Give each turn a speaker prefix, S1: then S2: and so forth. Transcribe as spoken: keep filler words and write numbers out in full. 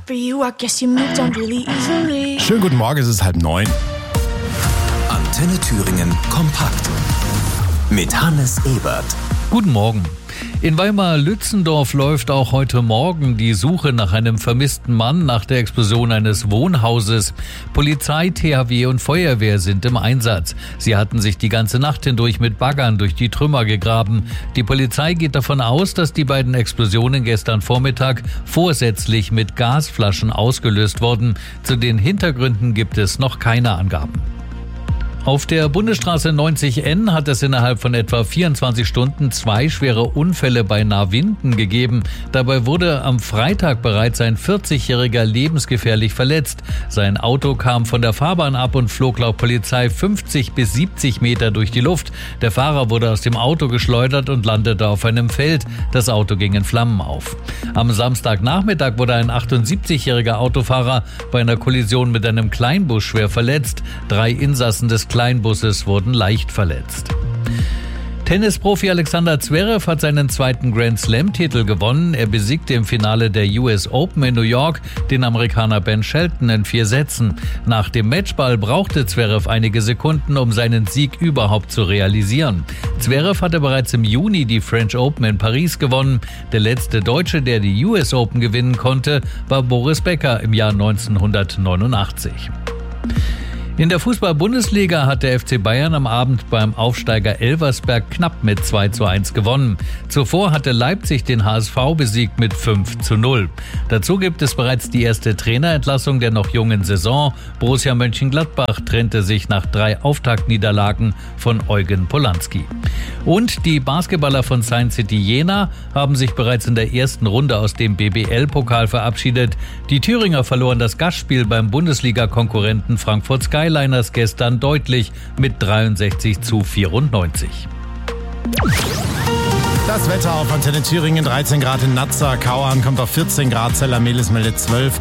S1: for you, I guess you moved on really easily.
S2: Schönen guten Morgen, es ist halb neun.
S3: Antenne Thüringen kompakt mit Hannes Ebert.
S4: Guten Morgen. In Weimar-Lützendorf läuft auch heute Morgen die Suche nach einem vermissten Mann nach der Explosion eines Wohnhauses. Polizei, T H W und Feuerwehr sind im Einsatz. Sie hatten sich die ganze Nacht hindurch mit Baggern durch die Trümmer gegraben. Die Polizei geht davon aus, dass die beiden Explosionen gestern Vormittag vorsätzlich mit Gasflaschen ausgelöst wurden. Zu den Hintergründen gibt es noch keine Angaben. Auf der Bundesstraße neunzig N hat es innerhalb von etwa vierundzwanzig Stunden zwei schwere Unfälle bei Nahwinden gegeben. Dabei wurde am Freitag bereits ein vierzigjähriger lebensgefährlich verletzt. Sein Auto kam von der Fahrbahn ab und flog laut Polizei fünfzig bis siebzig Meter durch die Luft. Der Fahrer wurde aus dem Auto geschleudert und landete auf einem Feld. Das Auto ging in Flammen auf. Am Samstagnachmittag wurde ein achtundsiebzigjähriger Autofahrer bei einer Kollision mit einem Kleinbus schwer verletzt. Drei Insassen des Kleinbusses wurden leicht verletzt. Tennisprofi Alexander Zverev hat seinen zweiten Grand-Slam-Titel gewonnen. Er besiegte im Finale der U S Open in New York den Amerikaner Ben Shelton in vier Sätzen. Nach dem Matchball brauchte Zverev einige Sekunden, um seinen Sieg überhaupt zu realisieren. Zverev hatte bereits im Juni die French Open in Paris gewonnen. Der letzte Deutsche, der die U S Open gewinnen konnte, war Boris Becker im Jahr neunzehnhundertneunundachtzig. In der Fußball-Bundesliga hat der F C Bayern am Abend beim Aufsteiger Elversberg knapp mit zwei zu eins gewonnen. Zuvor hatte Leipzig den H S V besiegt mit fünf zu null. Dazu gibt es bereits die erste Trainerentlassung der noch jungen Saison. Borussia Mönchengladbach trennte sich nach drei Auftaktniederlagen von Eugen Polanski. Und die Basketballer von Science City Jena haben sich bereits in der ersten Runde aus dem B B L-Pokal verabschiedet. Die Thüringer verloren das Gastspiel beim Bundesliga-Konkurrenten Frankfurt Skyliners gestern deutlich mit dreiundsechzig zu vierundneunzig.
S2: Das Wetter auf Antenne Thüringen, dreizehn Grad in Nazza, Kauern kommt auf vierzehn Grad, Zellermelis meldet zwölf.